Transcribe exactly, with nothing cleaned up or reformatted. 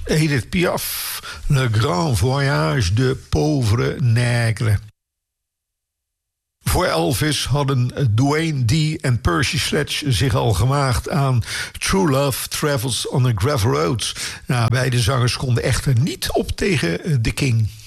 Edith Piaf, Le Grand Voyage de Pauvre Nègre. Voor Elvis hadden Duane Dee en Percy Sledge zich al gemaakt aan True Love Travels on a Gravel Road. Nou, beide zangers konden echter niet op tegen The King.